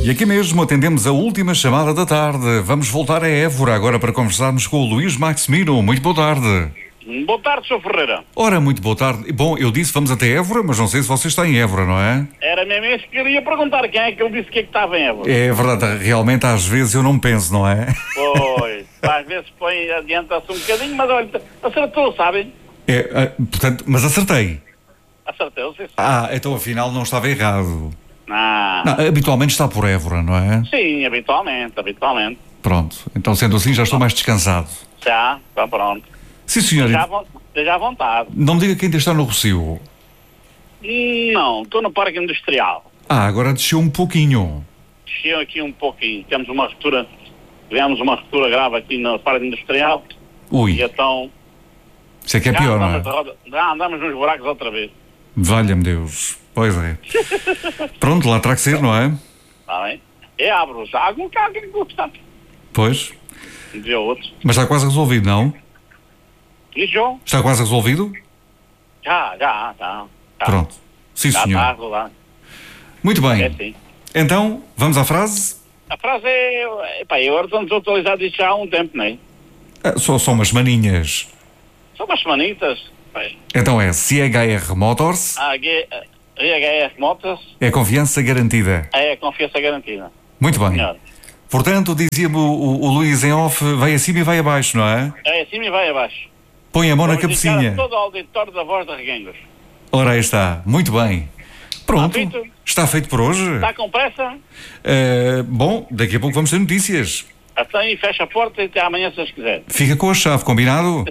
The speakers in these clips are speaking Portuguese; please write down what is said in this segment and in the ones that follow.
E aqui mesmo atendemos a última chamada da tarde. Vamos voltar a Évora agora para conversarmos com o Luís Maximino. Muito boa tarde. Boa tarde, Sr. Ferreira. Ora, muito boa tarde. Bom, eu disse vamos até Évora, mas não sei se você está em Évora, não é? Era mesmo isso que eu ia perguntar. Quem é que ele disse que estava em Évora? É verdade, realmente às vezes eu não penso, não é? Pois, às vezes adianta-se um bocadinho, mas olha, acertou, sabem? Portanto, mas acertei. Acertou, sim. Então afinal não estava errado. Não. Não, habitualmente está por Évora, não é? Sim, habitualmente. Pronto, então sendo assim já estou mais descansado. Já, está pronto. Sim, senhor. Esteja à vontade. Não me diga que ainda está no Rossio. Não, estou no Parque Industrial. Agora desceu um pouquinho. Desceu aqui um pouquinho. Tivemos uma ruptura grave aqui no Parque Industrial. Ui, E então... isso é que é pior, não é? Já andamos nos buracos outra vez. Valha-me Deus. Pois é. Pronto, lá terá que ser, não é? Está bem? Abro já algum carro que custa. Pois. Dizia outro. Mas está quase resolvido, não? E João? Está quase resolvido? Já. Pronto. Sim, Já senhor. está a rolar. Muito bem. É sim. Então, vamos à frase? A frase é... Epá, eu estou desatualizado disto já há um tempo, não é? Só umas maninhas. São umas semanitas. Então é CHR Motors, A HF Motors é confiança garantida. é a confiança garantida. Muito bem. Senhor. Portanto, dizia-me o Luís em off, vai acima e vai abaixo, não é? É acima e vai abaixo. Põe a mão na Vou dedicar cabecinha. a todo o auditório da Voz de Reguengos. Ora, aí está. Muito bem. Pronto. Está feito? Está feito por hoje? Está com pressa? Bom, daqui a pouco vamos ter notícias. Até aí fecha a porta e até amanhã se Deus quiser. Fica com a chave, combinado?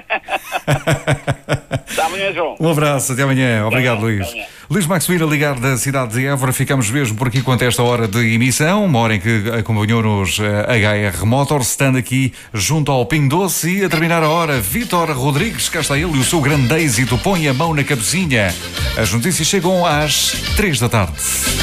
Até amanhã, João. Um abraço, até amanhã. Obrigado, amanhã, Luís. até amanhã. Luís Maximino a ligar da cidade de Évora. Ficamos mesmo por aqui quanto a esta hora de emissão, uma hora em que acompanhou-nos a HR Motors, estando aqui junto ao Pingo Doce. E a terminar a hora, Vítor Rodrigues, cá está ele e o seu grande êxito, põe a mão na cabecinha. As notícias chegam às 3 da tarde.